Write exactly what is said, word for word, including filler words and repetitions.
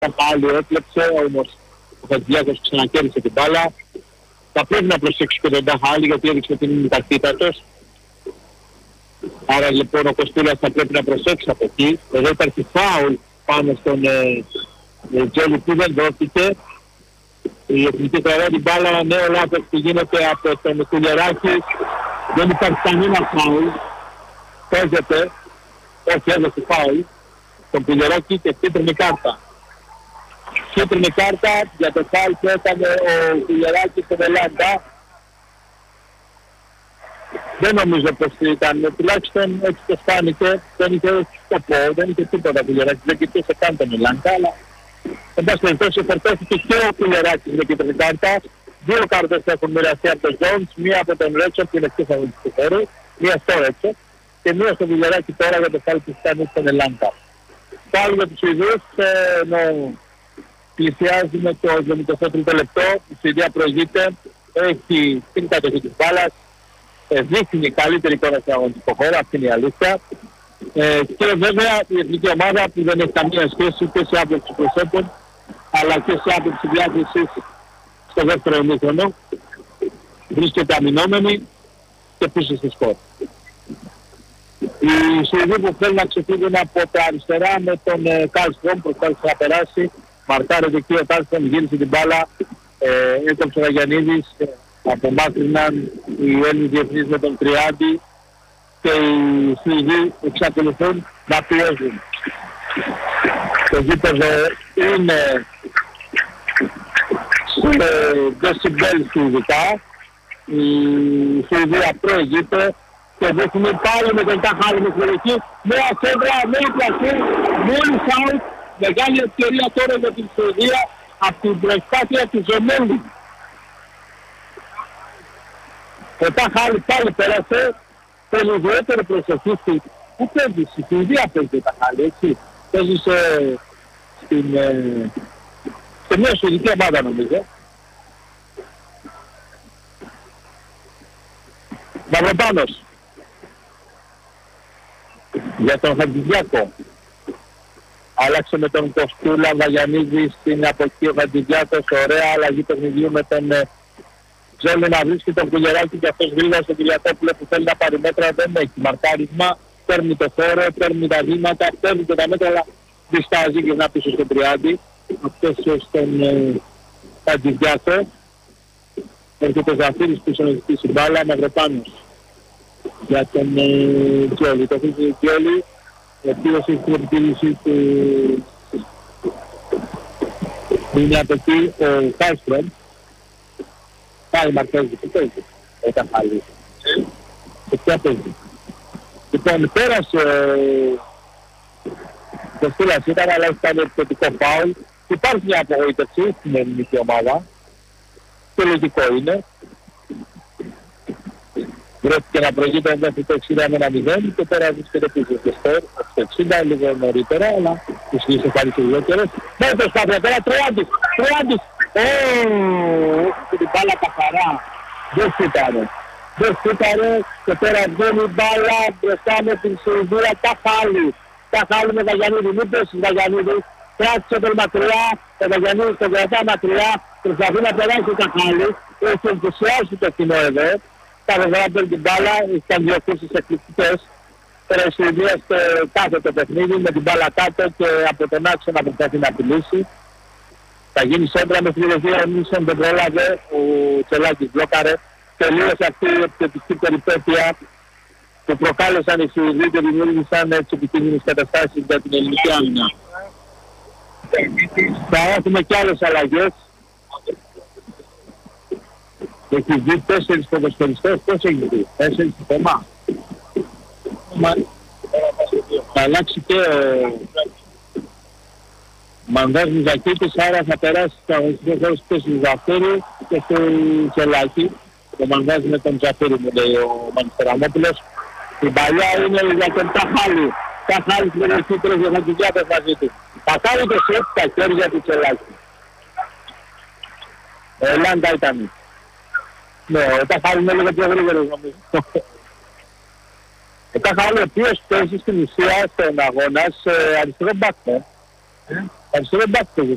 πάλι έκλεψε, όμως ο Χατζιάκος ξανακέρδισε την μπάλα. Θα πρέπει να προσέξει και τον Ταχάλη γιατί έδειξε την είναι ταχύτατος. Άρα λοιπόν ο Κοστούλας θα πρέπει να προσέξει από εκεί. Εδώ υπάρχει φάουλ πάνω στον ε, ε, Τζόλι που δεν δόθηκε. Η εθνική κρατά την μπάλα, νέο λάθος που γίνεται από τον Κουλιεράκη. Δεν υπάρχει κανένα φάουλ. Παίζεται, όχι έδωσε φάουλ, τον Κουλιεράκη και κίτρινη κάρτα. Κίτρινη κάρτα για το φάουλ που έκανε ο Κουλιεράκης στον Ελλάντα. Δεν νομίζω πως ήταν, τουλάχιστον έτσι το φάνηκε, δεν είχε σκοπό, δεν είχε τίποτα Κουλιεράκης, δεν κοιτούσε καν τον Ελλάντα, αλλά εν πάση περιπτώσει εφορτώθηκε και ο Κουλιεράκης με κίτρινη κάρτα. Δύο κάρτες έχουν μοιραστεί από τον Jones, μία από τον Ρέτσο που είναι εκτός αγωνιστικού χώρου, μία στο Ρέτσο και μία στο Κουλιεράκη τώρα για το φάουλ που κάνει στον Ελλάντα. Φάουλ για τους Σουηδούς, ενώ πλησιάζουμε το εβδομήντα τρίτο λεπτό, η Σουηδία προηγείται, έχει την κατοχή της μπάλας, δείχνει καλύτερη εικόνα στον αγωνιστικό χώρο, αυτή είναι η αλήθεια. Ε, και βέβαια η εθνική ομάδα που δεν έχει καμία σχέση και σε άποψη προσώπων αλλά και σε άποψη διάθεσης στο δεύτερο ημίχρονο βρίσκεται αμυνόμενη και πίσω στο σκορ. Οι Σουηδοί που θέλουν να ξεφύγουν από τα αριστερά με τον ε, Κάλστρομ προσπάθησε να περάσει, μαρκάρεται και ο Κάλστρομ, γύρισε την μπάλα, ε, έκοψε ο Ραγιαννίδης, ε, απομάκρυναν οι Έλληνες διεθνείς με τον Τριάντη και οι Σουηδοί εξακολουθούν να πιέζουν. Το γήπεδο είναι σε δεσιμπέλ σουηδικά. Η Σουηδία προηγείται και δείχνει πάλι με τον Ταχάλη με περιοχή. Νέα σέντρα, νέη πλασί, μόλις out. Μεγάλη ευκαιρία τώρα για την Σουηδία από την προσπάθεια του Ζεμέλη. Ο Ταχάλη πάλι πέρασε. Θέλει ιδιαίτερη προσοχή στη... Πού παίζει, στη Σουηδία παίζει ο Ταχάλη, έτσι. Παίζει σε... στην... Ε... σε μια σουηδική ομάδα νομίζω. Μαυροπάνος. Για τον Χατζηδιάκο. Άλλαξε με τον Κοστούλα, Βαγιανίδη στην αποχή ο Χατζηδιάκος. Ωραία αλλαγή παιχνιδιού με τον... Ε... Θέλει να βρίσκει τον Κουλιεράκη και αυτός γρήγορα στον Κυριακόπουλο που θέλει να πάρει μέτρα, δεν έχει μαρκάρισμα, παίρνει το χώρο, παίρνει τα βήματα, παίρνει και τα μέτρα, αλλά διστάζει και να πίσω στον Τριάντη. Αυτός στον ε, Χατζηδιάκο. Έρχεται ο Ζαφύρης πίσω να ζητήσει μπάλα, Μαυροπάνος για τον ε, Τζόλι. Το φίλο του Τζόλι, ο οποίος έχει την επιτήρηση του... είναι από εκεί ο Κάλστρομ. Πάλι μαρτέζει που παίζει, ήταν πάλι. Και ποια παίζει. Λοιπόν, πέρασε το Στήλας ήταν, αλλά ήταν επιθετικό φάουλ. Υπάρχει μια απογοήτευση στην ελληνική ομάδα. Και λογικό είναι. Βρέθηκε να προηγείται μέχρι το εξήντα με ένα μηδέν και τώρα βρίσκεται πίσω στο σκορ. Στο εξήντα λίγο νωρίτερα, αλλά τους είχε πάρει και λιγότερες. Δεν το σπάθεια τώρα, Τριάντης, Τριάντης. Ωχ, την μπάλα καθαρά. Δεν σούταρε. Δεν σούταρε και τώρα βγαίνει μπάλα μπροστά με την Σουηδία. Ταχάλη. Ταχάλη με Βαγιανίδη. Μην πέσεις Βαγιανίδη. Κράτησε τον μακριά. Το Βαγιανίδη τον κρατά μακριά. Προσπαθεί να περάσει Ταχάλη. Έχει ενθουσιάσει το κοινό εδώ. Τα βέβαια παίρνει την μπάλα. Ήταν δύο κούρσεις εκπληκτικές. Τώρα η Σουηδία στο κάθε το παιχνίδι με την μπάλα κάτω και από τον άξονα να προσπαθεί να απειλήσει. Θα γίνει σέντρα με φιλοσοφία, Νίσον δεν πρόλαβε, ο Τσελάκης μπλόκαρε. Τελείωσε αυτή η επιθετική περιπέτεια που προκάλεσαν οι Σουηδοί και δημιούργησαν έτσι επικίνδυνες καταστάσεις για την ελληνική άμυνα. Θα έχουμε και άλλες αλλαγές. Έχει δει τέσσερις ποδοσφαιριστές, πώς έχει δει, τέσσερις ακόμα. Θα αλλάξει και Μανδάς Μιζακίτης, άρα θα περάσει στα αγωνιστικές χώρες και στη Ζαφύρη και στο Τσελάκη. Το Μανδάς με τον Ζαφύρη μου λέει ο Μανιστεραμόπουλος. Η παλιά είναι για τον Ταχάλη. Ταχάλη στην περιοχή τρέχει ο Χατζηδιάκος μαζί του. Θα κάνει το σετ στα χέρια του Τσελάκη. Ο Ελλάντα ήταν. Ναι, ο Ταχάλη είναι λίγο πιο γρήγορος νομίζω. Ο Ταχάλη ο οποίος παίζει στην ουσία στον αγώνα σε αριστερό μπάκ. Αριστερό μπάκ παίζει